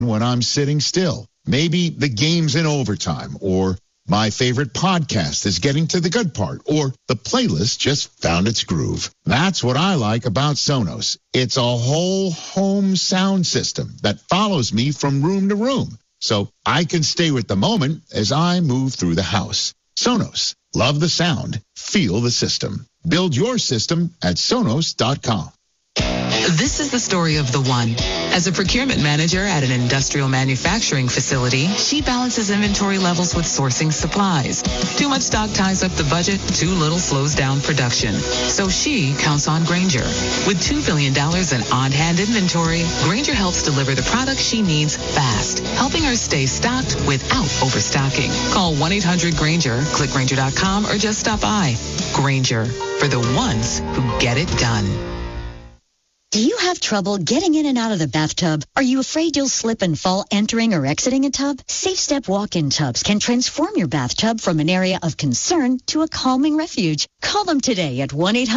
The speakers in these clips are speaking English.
when I'm sitting still. Maybe the game's in overtime, or my favorite podcast is getting to the good part, or the playlist just found its groove. That's what I like about Sonos. It's a whole home sound system that follows me from room to room, so I can stay with the moment as I move through the house. Sonos. Love the sound. Feel the system. Build your system at Sonos.com. This is the story of the one. As a procurement manager at an industrial manufacturing facility, she balances inventory levels with sourcing supplies. Too much stock ties up the budget, too little slows down production. So she counts on Grainger. With $2 billion in on-hand inventory, Grainger helps deliver the products she needs fast, helping her stay stocked without overstocking. Call 1-800-GRAINGER, click Grainger.com, or just stop by. Grainger, for the ones who get it done. Do you have trouble getting in and out of the bathtub? Are you afraid you'll slip and fall entering or exiting a tub? Safe Step walk-in tubs can transform your bathtub from an area of concern to a calming refuge. Call them today at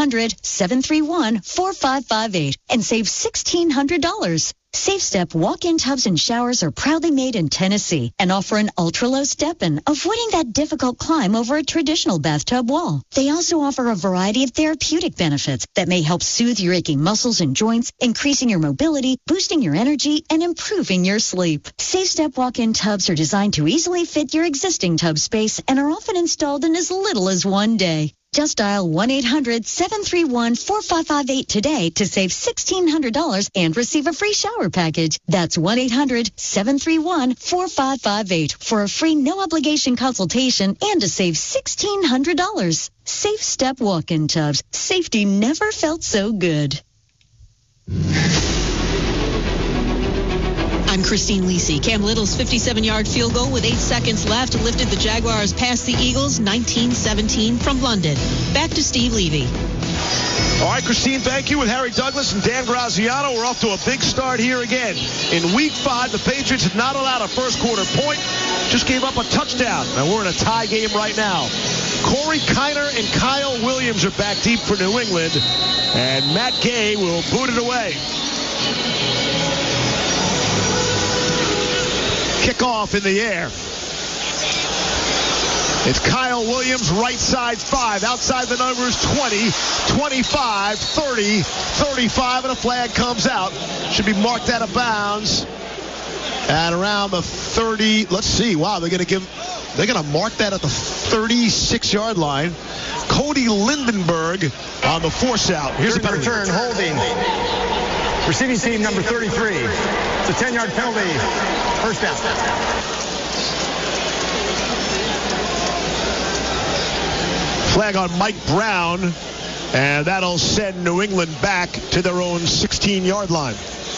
1-800-731-4558 and save $1,600. Safe Step walk-in tubs and showers are proudly made in Tennessee and offer an ultra-low step-in, avoiding that difficult climb over a traditional bathtub wall. They also offer a variety of therapeutic benefits that may help soothe your aching muscles and joints, increasing your mobility, boosting your energy, and improving your sleep. Safe Step walk-in tubs are designed to easily fit your existing tub space and are often installed in as little as one day. Just dial 1-800-731-4558 today to save $1,600 and receive a free shower package. That's 1-800-731-4558 for a free no-obligation consultation and to save $1,600. Safe Step walk-in tubs. Safety never felt so good. I'm Christine Lisi. Cam Little's 57-yard field goal with 8 seconds left lifted the Jaguars past the Eagles 19-17 from London. Back to Steve Levy. All right, Christine, thank you. With Harry Douglas and Dan Graziano, we're off to a big start here again. In Week 5, the Patriots had not allowed a first-quarter point, just gave up a touchdown. Now we're in a tie game right now. Corey Kiner and Kyle Williams are back deep for New England, and Matt Gay will boot it away. Kickoff in the air. It's Kyle Williams, right side 5. Outside the numbers 20, 25, 30, 35, and a flag comes out. Should be marked out of bounds at around the 30. Let's see. Wow, they're going to mark that at the 36-yard line. Cody Lindenberg on the force out. Here's the return, holding. Receiving team number 33. It's a 10-yard penalty. First down. Flag on Mike Brown, and that'll send New England back to their own 16-yard line.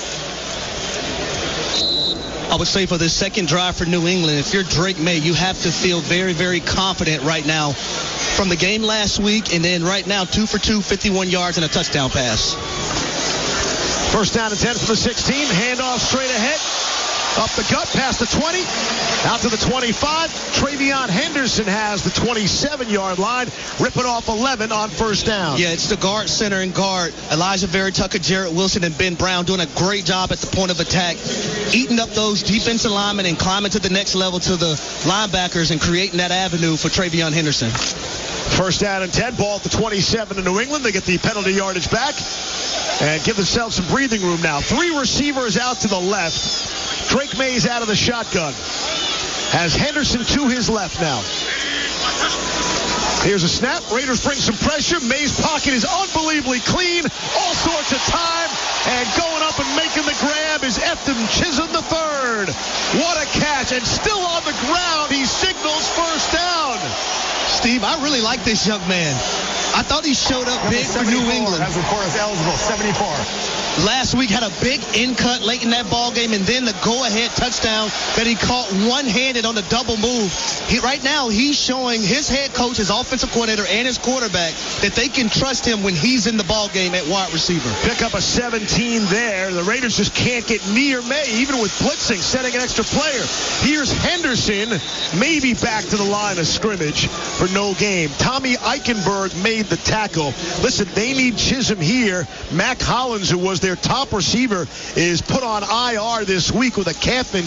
I would say for the second drive for New England, if you're Drake May, you have to feel very, very confident right now from the game last week, and then right now 2 for 2, 51 yards and a touchdown pass. First down and 10 from the 16. Handoff straight ahead. Up the gut, past the 20, out to the 25. Travion Henderson has the 27-yard line, ripping off 11 on first down. Yeah, it's the guard, center, and guard. Elijah Vera Tucker, Jarrett Wilson, and Ben Brown doing a great job at the point of attack, eating up those defensive linemen and climbing to the next level to the linebackers and creating that avenue for Travion Henderson. First down and 10, ball at the 27 to New England. They get the penalty yardage back and give themselves some breathing room now. 3 receivers out to the left. Drake May's out of the shotgun. Has Henderson to his left now. Here's a snap. Raiders bring some pressure. May's pocket is unbelievably clean. All sorts of time. And going up and making the grab is Efton Chisholm III. What a catch. And still on the ground, he signals first down. Steve, I really like this young man. I thought he showed up big for New England. Has reported as eligible, 74. Last week had a big in-cut late in that ball game, and then the go-ahead touchdown that he caught one-handed on the double move. Right now, he's showing his head coach, his offensive coordinator, and his quarterback that they can trust him when he's in the ball game at wide receiver. Pick up a 17 there. The Raiders just can't get near May, even with blitzing, setting an extra player. Here's Henderson, maybe back to the line of scrimmage for no game. Tommy Eichenberg made made the tackle. Listen, they need Chisholm here. Mac Hollins, who was their top receiver, is put on IR this week with a calf injury.